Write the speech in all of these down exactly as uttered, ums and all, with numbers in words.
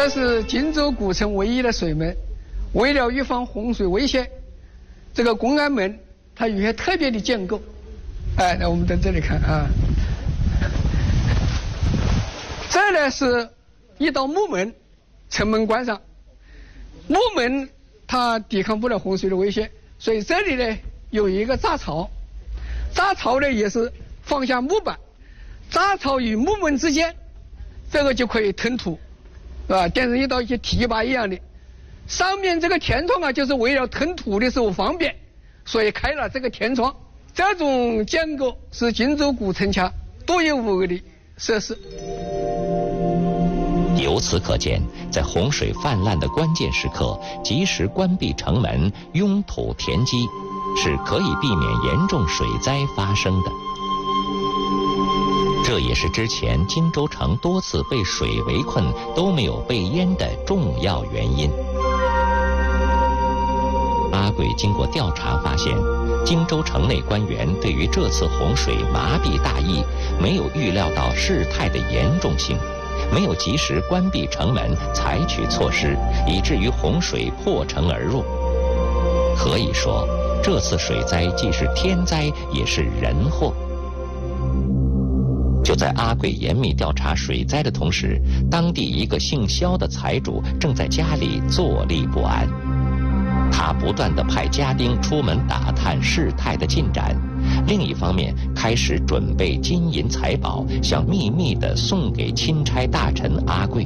这是荆州古城唯一的水门，为了预防洪水危险，这个公安门它有些特别的建构。哎，那我们在这里看啊，这呢是一道木门，城门关上，木门它抵抗不了洪水的危险，所以这里呢有一个闸槽，闸槽呢也是放下木板，闸槽与木门之间，这个就可以腾土，是吧？变成一道一些堤坝一样的。上面这个天窗啊，就是为了腾土的时候方便，所以开了这个天窗。这种建构是荆州古城墙独一无二的设施。 由此可见，在洪水泛滥的关键时刻，及时关闭城门、拥土填基，是可以避免严重水灾发生的。这也是之前荆州城多次被水围困都没有被淹的重要原因。阿贵经过调查发现，荆州城内官员对于这次洪水麻痹大意，没有预料到事态的严重性，没有及时关闭城门，采取措施，以至于洪水破城而入。可以说，这次水灾既是天灾，也是人祸。就在阿贵严密调查水灾的同时，当地一个姓肖的财主正在家里坐立不安。他不断地派家丁出门打探事态的进展，另一方面开始准备金银财宝，想秘密地送给钦差大臣阿贵。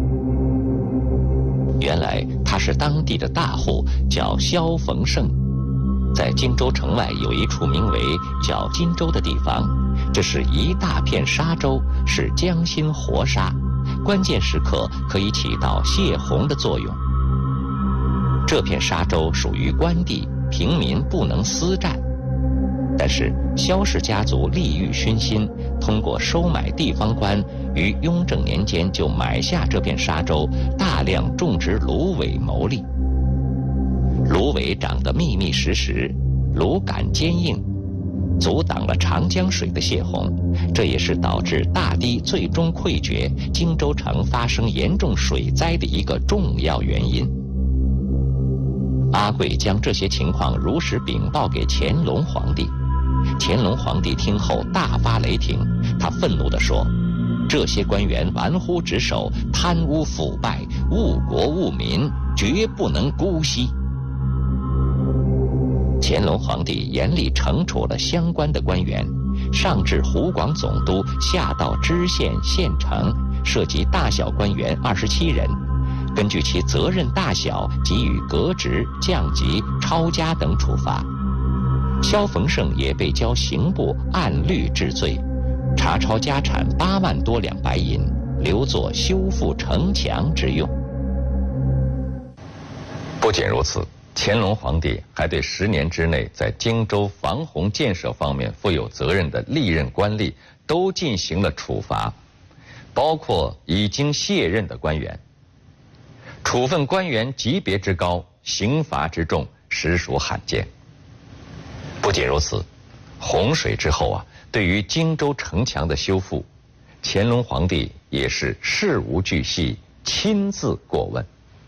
原来他是当地的大户，叫萧逢胜。在荆州城外有一处名为叫荆州的地方，这是一大片沙洲，是江心活沙，关键时刻可以起到泄洪的作用。这片沙洲属于官地，平民不能私占。但是萧氏家族利欲熏心，通过收买地方官，于雍正年间就买下这片沙洲，大量种植芦苇牟利。芦苇长得密密实实，芦杆坚硬，阻挡了长江水的泄洪，这也是导致大堤最终溃决、荆州城发生严重水灾的一个重要原因。阿贵将这些情况如实禀报给乾隆皇帝，乾隆皇帝听后大发雷霆，他愤怒地说：“这些官员玩忽职守，贪污腐败，误国误民，绝不能姑息。”乾隆皇帝严厉惩处了相关的官员，上至湖广总督，下到知县、县城，涉及大小官员二十七人。根据其责任大小，给予革职、降级、抄家等处罚。萧逢胜也被交刑部按律治罪，查抄家产八万多两白银，留作修复城墙之用。 不仅如此，乾隆皇帝还对十年之内在荆州防洪建设方面负有责任的历任官吏都进行了处罚，包括已经卸任的官员。处分官员级别之高，刑罚之重，实属罕见。不仅如此，洪水之后啊，对于荆州城墙的修复，乾隆皇帝也是事无巨细，亲自过问。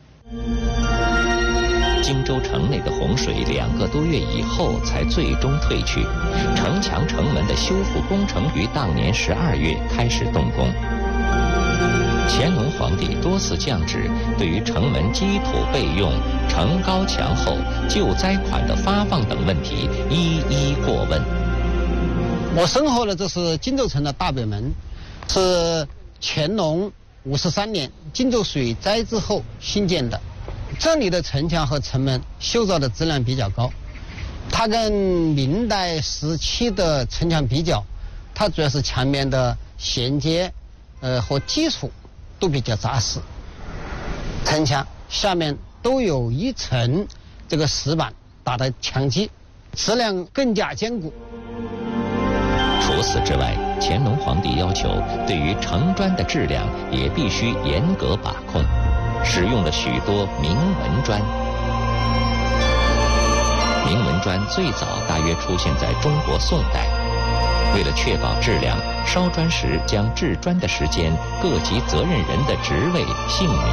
荆州城内的洪水两个多月以后才最终退去，城墙城门的修复工程于当年十二月开始动工。乾隆皇帝多次降旨，对于城门基土备用、城高墙厚、救灾款的发放等问题一一过问。 我身后的这是荆州城的大北门，是乾隆五十三年荆州水灾之后新建的。这里的城墙和城门修造的质量比较高，它跟明代时期的城墙比较，它主要是墙面的衔接呃和基础都比较扎实，城墙下面都有一层这个石板打的墙基，质量更加坚固。 除此之外，乾隆皇帝要求对于城砖的质量也必须严格把控，使用了许多铭文砖。铭文砖最早大约出现在中国宋代。为了确保质量，烧砖时将制砖的时间、各级责任人的职位、姓名